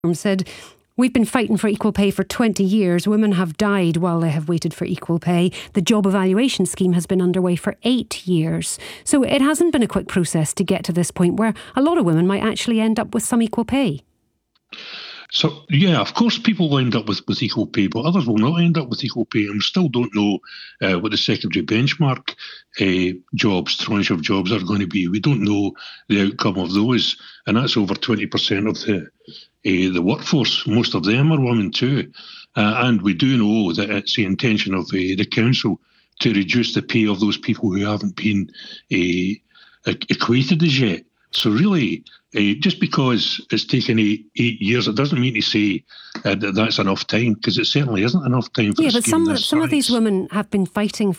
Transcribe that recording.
said, "We've been fighting for equal pay for 20 years. Women have died while they have waited for equal pay. The job evaluation scheme has been underway for 8 years. So it hasn't been a quick process to get to this point where a lot of women might actually end up with some equal pay." So, yeah, of course people will end up with equal pay, but others will not end up with equal pay. And we still don't know what the secondary benchmark tranche of jobs are going to be. We don't know the outcome of those. And that's over 20% of the workforce. Most of them are women too. And we do know that it's the intention of the council to reduce the pay of those people who haven't been equated as yet. So really, just because it's taken 8 years, it doesn't mean to say that that's enough time, because it certainly isn't enough time for but some of these women have been fighting